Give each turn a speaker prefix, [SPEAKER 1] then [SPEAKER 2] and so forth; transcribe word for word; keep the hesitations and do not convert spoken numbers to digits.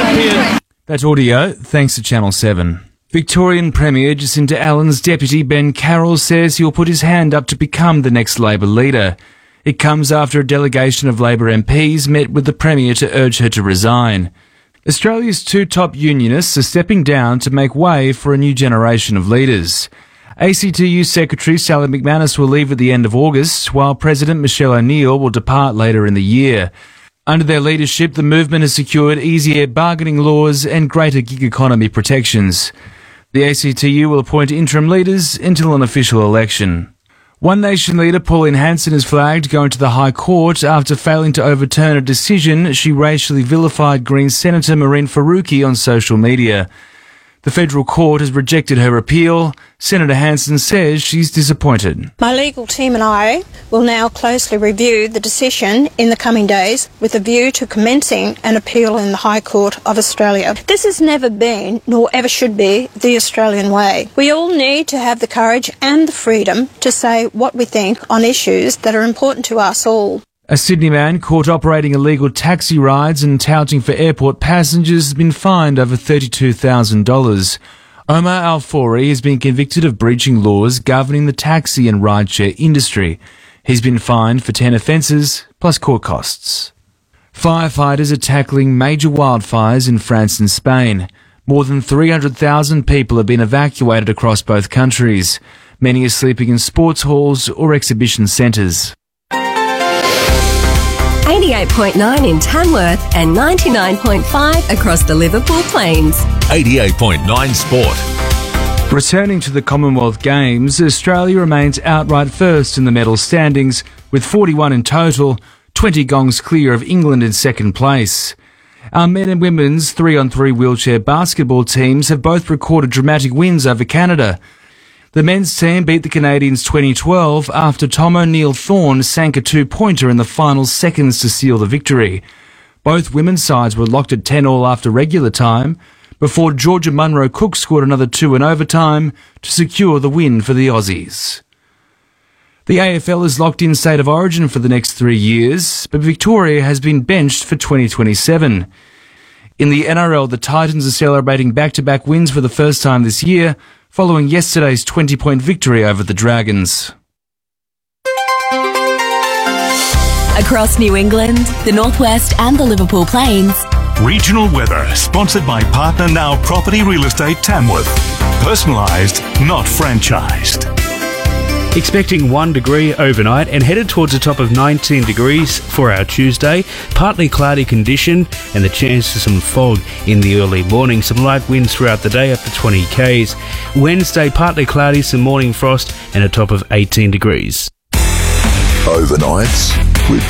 [SPEAKER 1] That's audio, thanks to Channel seven. Victorian Premier Jacinta Allen's deputy Ben Carroll says he'll put his hand up to become the next Labor leader. It comes after a delegation of Labor M Ps met with the Premier to urge her to resign. Australia's two top unionists are stepping down to make way for a new generation of leaders. A C T U Secretary Sally McManus will leave at the end of August, while President Michelle O'Neill will depart later in the year. Under their leadership, the movement has secured easier bargaining laws and greater gig economy protections. The A C T U will appoint interim leaders until an official election. One Nation leader Pauline Hanson is flagged going to the High Court after failing to overturn a decision she racially vilified Greens Senator Mehreen Faruqi on social media. The federal court has rejected her appeal. Senator Hanson says she's disappointed.
[SPEAKER 2] My legal team and I will now closely review the decision in the coming days with a view to commencing an appeal in the High Court of Australia. This has never been, nor ever should be, the Australian way. We all need to have the courage and the freedom to say what we think on issues that are important to us all.
[SPEAKER 1] A Sydney man caught operating illegal taxi rides and touting for airport passengers has been fined over thirty-two thousand dollars. Omar Al-Fawri has been convicted of breaching laws governing the taxi and rideshare industry. He's been fined for ten offences, plus court costs. Firefighters are tackling major wildfires in France and Spain. More than three hundred thousand people have been evacuated across both countries. Many are sleeping in sports halls or exhibition centres.
[SPEAKER 3] eighty-eight point nine in Tamworth and ninety-nine point five across the Liverpool Plains.
[SPEAKER 4] eighty-eight point nine Sport.
[SPEAKER 1] Returning to the Commonwealth Games, Australia remains outright first in the medal standings with forty-one in total, twenty gongs clear of England in second place. Our men and women's three-on-three wheelchair basketball teams have both recorded dramatic wins over Canada. The men's team beat the Canadians twenty twelve after Tom O'Neill-Thorne sank a two-pointer in the final seconds to seal the victory. Both women's sides were locked at ten all after regular time, before Georgia Munro Cook scored another two in overtime to secure the win for the Aussies. The A F L is locked in state of origin for the next three years, but Victoria has been benched for twenty twenty-seven. In the N R L, the Titans are celebrating back-to-back wins for the first time this year, following yesterday's twenty-point victory over the Dragons.
[SPEAKER 3] Across New England, the Northwest and the Liverpool Plains.
[SPEAKER 4] Regional weather, sponsored by Partner Now Property Real Estate Tamworth. Personalised, not franchised.
[SPEAKER 5] Expecting one degree overnight and headed towards a top of nineteen degrees for our Tuesday. Partly cloudy condition and the chance of some fog in the early morning. Some light winds throughout the day up to twenty k's. Wednesday, partly cloudy, some morning frost and a top of eighteen degrees.
[SPEAKER 4] Overnights